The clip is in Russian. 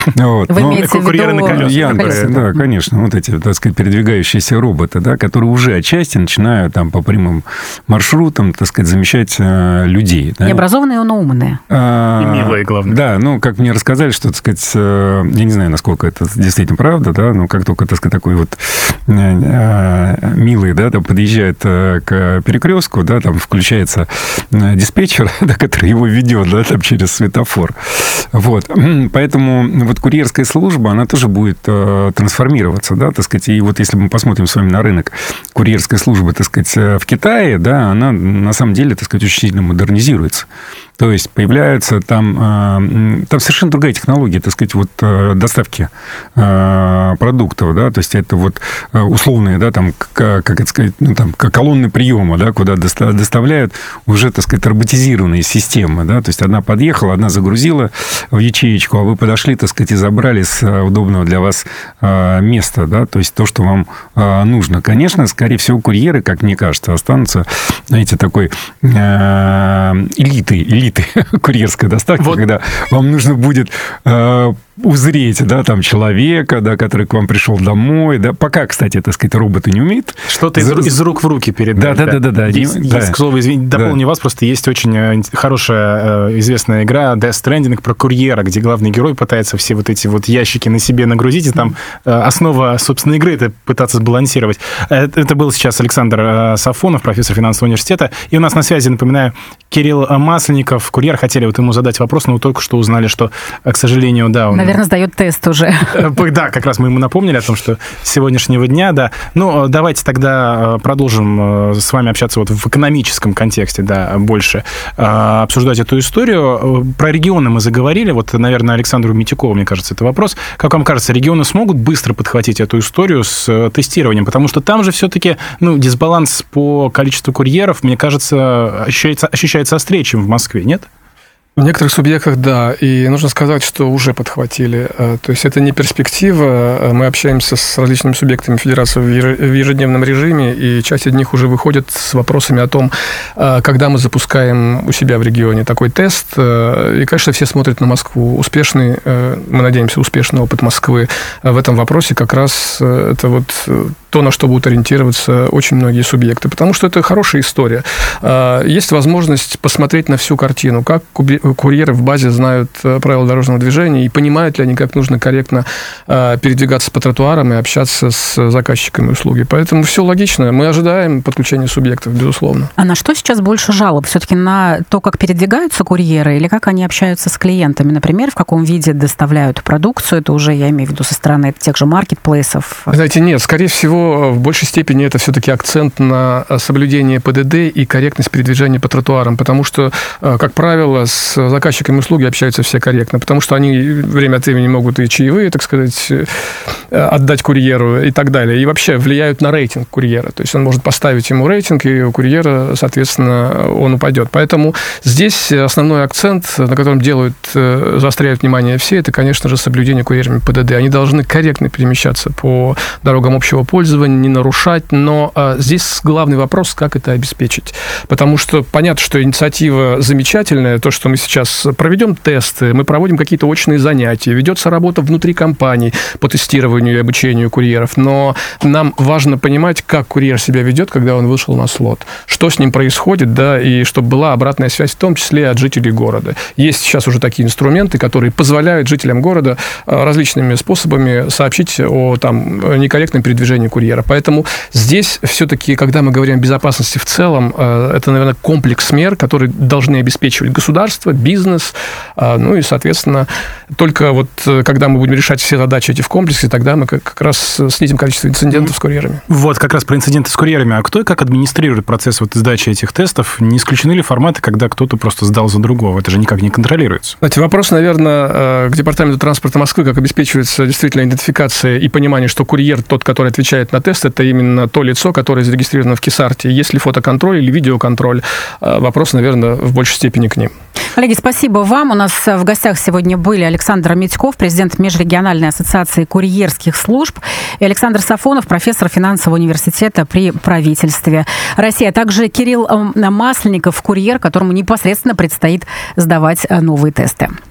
Вот. Вы имеете в виду курьеры на колесах? Яндекс, да, конечно, вот эти, так сказать, передвигающиеся роботы, да, которые уже отчасти начинают там по прямым маршрутам, так сказать, замещать людей. Да. Не образованные, но умные. И милые, главное. Да, ну, как мне рассказали, что, так сказать, я не знаю, насколько это действительно правда, да, но как только, так сказать, такой вот милый, да, там подъезжает к перекрестку, да, там включается диспетчер, да, который его ведет, да, там через светофор. Вот. Поэтому вот курьерская служба, она тоже будет трансформироваться, да, так сказать. И вот если мы посмотрим с вами на рынок курьерской службы, так сказать, в Китае, да, она на самом деле, так сказать, очень сильно модернизируется. То есть появляются там совершенно другая технология, так сказать, вот доставки продуктов, да, то есть это вот условные, да, там, как это сказать, ну, там, колонны приема, да, куда доставляют уже, так сказать, роботизированные системы, да, то есть одна подъехала, одна загрузила в ячеечку, а вы подошли, так сказать, и забрали с удобного для вас места, да, то есть то, что вам нужно. Конечно, скорее всего, курьеры, как мне кажется, останутся, знаете, такой элитой курьерской доставки, вот. Когда вам нужно будет узреть, да, там, человека, да, который к вам пришел домой, да, пока, кстати, так сказать, роботы не умеют. Что-то из рук в руки передать. Да. Есть, к слову, извините, дополню вас, просто есть очень хорошая известная игра Death Stranding про курьера, где главный герой пытается все вот эти вот ящики на себе нагрузить, и там основа, собственно, игры — это пытаться сбалансировать. Это был сейчас Александр Сафонов, профессор финансового университета, и у нас на связи, напоминаю, Кирилл Масленников, курьер. Хотели вот ему задать вопрос, но только что узнали, что, к сожалению, да, он... Наверное, сдает тест уже. Да, как раз мы ему напомнили о том, что с сегодняшнего дня, да. Ну, давайте тогда продолжим с вами общаться вот в экономическом контексте, да, больше обсуждать эту историю. Про регионы мы заговорили. Вот, наверное, Александру Митюкову, мне кажется, это вопрос. Как вам кажется, регионы смогут быстро подхватить эту историю с тестированием? Потому что там же все-таки, ну, дисбаланс по количеству курьеров, мне кажется, ощущается острее, чем в Москве, нет? В некоторых субъектах, да, и нужно сказать, что уже подхватили. То есть это не перспектива. Мы общаемся с различными субъектами федерации в ежедневном режиме, и часть из них уже выходит с вопросами о том, когда мы запускаем у себя в регионе такой тест. И, конечно, все смотрят на Москву. Успешный, мы надеемся, успешный опыт Москвы в этом вопросе как раз это вот то, на что будут ориентироваться очень многие субъекты, потому что это хорошая история. Есть возможность посмотреть на всю картину, как курьеры в базе знают правила дорожного движения и понимают ли они, как нужно корректно передвигаться по тротуарам и общаться с заказчиками услуги. Поэтому все логично. Мы ожидаем подключения субъектов, безусловно. А на что сейчас больше жалоб? Все-таки на то, как передвигаются курьеры, или как они общаются с клиентами? Например, в каком виде доставляют продукцию? Это уже, я имею в виду, со стороны тех же маркетплейсов. Знаете, нет. Скорее всего, в большей степени это все-таки акцент на соблюдение ПДД и корректность передвижения по тротуарам, потому что, как правило, с заказчиками услуги общаются все корректно, потому что они время от времени могут и чаевые, так сказать, отдать курьеру и так далее. И вообще влияют на рейтинг курьера. То есть он может поставить ему рейтинг, и у курьера, соответственно, он упадет. Поэтому здесь основной акцент, на котором заостряют внимание все, это, конечно же, соблюдение курьерами ПДД. Они должны корректно перемещаться по дорогам общего пользования, не нарушать, но здесь главный вопрос, как это обеспечить. Потому что понятно, что инициатива замечательная, то, что мы сейчас проведем тесты, мы проводим какие-то очные занятия, ведется работа внутри компаний по тестированию и обучению курьеров, но нам важно понимать, как курьер себя ведет, когда он вышел на слот, что с ним происходит, да, и чтобы была обратная связь, в том числе от жителей города. Есть сейчас уже такие инструменты, которые позволяют жителям города различными способами сообщить о там некорректном передвижении курьера. Поэтому здесь все-таки, когда мы говорим о безопасности в целом, это, наверное, комплекс мер, которые должны обеспечивать государство, бизнес, ну и, соответственно, только вот когда мы будем решать все задачи эти в комплексе, тогда мы как раз снизим количество инцидентов с курьерами. Вот, как раз про инциденты с курьерами. А кто и как администрирует процесс вот сдачи этих тестов? Не исключены ли форматы, когда кто-то просто сдал за другого? Это же никак не контролируется. Знаете, вопрос, наверное, к Департаменту транспорта Москвы, как обеспечивается действительно идентификация и понимание, что курьер, тот, который отвечает на тест, это именно то лицо, которое зарегистрировано в КИСАРТе. Есть ли фотоконтроль или видеоконтроль? Вопрос, наверное, в большей степени к ним. Коллеги, спасибо вам. У нас в гостях сегодня были Александр Митьков, президент Межрегиональной ассоциации курьерских служб, и Александр Сафонов, профессор финансового университета при правительстве России, а также Кирилл Масленников, курьер, которому непосредственно предстоит сдавать новые тесты.